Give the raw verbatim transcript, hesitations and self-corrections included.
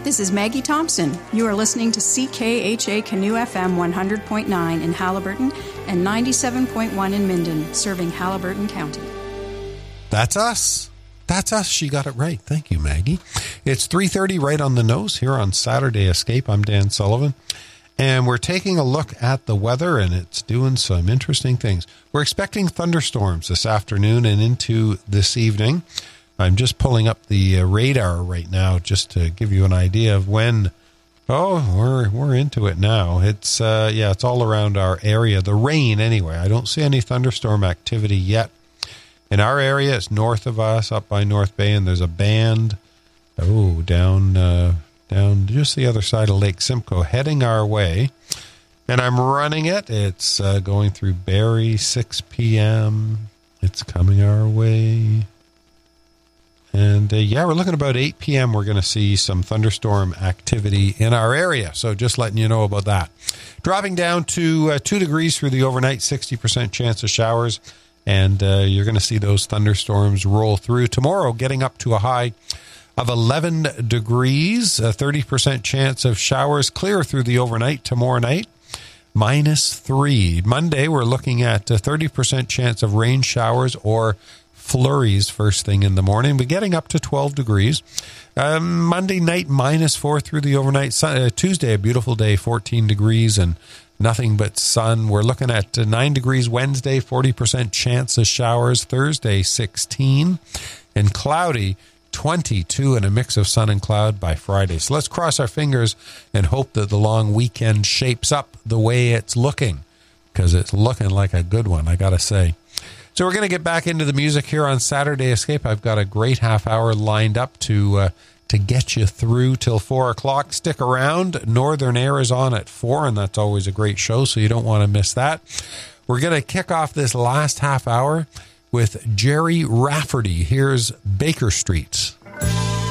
This is Maggie Thompson. You are listening to C K H A Canoe F M one hundred point nine in Haliburton and ninety-seven point one in Minden, serving Haliburton County. That's us. That's us. She got it right. Thank you, Maggie. It's three thirty right on the nose here on Saturday Escape. I'm Dan Sullivan. And we're taking a look at the weather, and it's doing some interesting things. We're expecting thunderstorms this afternoon and into this evening. I'm just pulling up the uh, radar right now just to give you an idea of when. Oh, we're we're into it now. It's uh, yeah, it's all around our area. The rain, anyway. I don't see any thunderstorm activity yet. In our area, it's north of us, up by North Bay, and there's a band. Oh, down uh, down just the other side of Lake Simcoe, heading our way. And I'm running it. It's uh, going through Barrie, six p.m. It's coming our way. And, uh, yeah, we're looking about eight p.m. We're going to see some thunderstorm activity in our area. So just letting you know about that. Dropping down to uh, two degrees through the overnight, sixty percent chance of showers. And uh, you're going to see those thunderstorms roll through. Tomorrow, getting up to a high of eleven degrees, a thirty percent chance of showers, clear through the overnight. Tomorrow night, minus three. Monday, we're looking at a thirty percent chance of rain showers or flurries first thing in the morning, but getting up to twelve degrees. Um, Monday night, minus four through the overnight. Sun, uh, Tuesday, a beautiful day, fourteen degrees and nothing but sun. We're looking at uh, nine degrees Wednesday, forty percent chance of showers. Thursday, sixteen, and cloudy, twenty-two, and a mix of sun and cloud by Friday. So let's cross our fingers and hope that the long weekend shapes up the way it's looking, because it's looking like a good one, I got to say. So we're going to get back into the music here on Saturday Escape. I've got a great half hour lined up to uh, to get you through till four o'clock. Stick around. Northern Air is on at four, and that's always a great show, so you don't want to miss that. We're going to kick off this last half hour with Jerry Rafferty. Here's Baker Street.